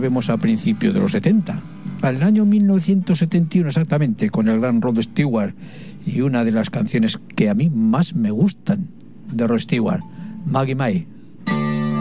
volvemos a principios de los 70, al año 1971 exactamente, con el gran Rod Stewart y una de las canciones que a mí más me gustan de Rod Stewart, Maggie May.